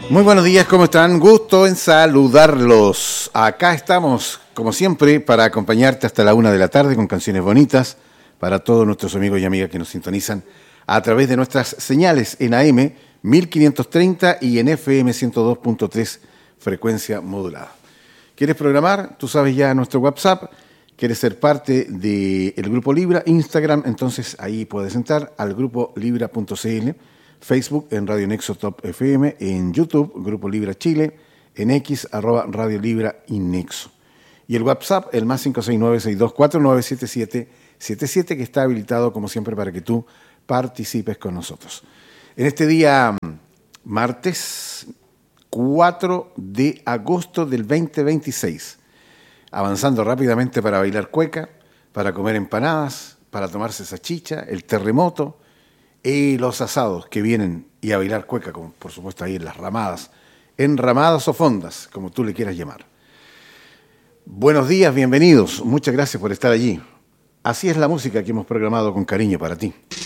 Muy buenos días, ¿cómo están? Gusto en saludarlos. Acá estamos, como siempre, para acompañarte hasta la 1 de la tarde con canciones bonitas para todos nuestros amigos y amigas que nos sintonizan a través de nuestras señales en AM 1530 y en FM 102.3 frecuencia modulada. ¿Quieres programar? Tú sabes ya nuestro WhatsApp. ¿Quieres ser parte del Grupo Libra? Instagram, entonces ahí puedes entrar al grupo libra.cl. Facebook en Radio Nexo Top FM, en YouTube, Grupo Libra Chile, en X, @Radio Libra y Nexo. Y el WhatsApp, el más 569-624-97777, que está habilitado como siempre para que tú participes con nosotros. En este día, martes 4 de agosto del 2026, avanzando rápidamente para bailar cueca, para comer empanadas, para tomarse esa chicha, el terremoto, y los asados que vienen y a bailar cueca, como por supuesto ahí en las ramadas, enramadas o fondas, como tú le quieras llamar. Buenos días, bienvenidos, muchas gracias por estar allí. Así es la música que hemos programado con cariño para ti.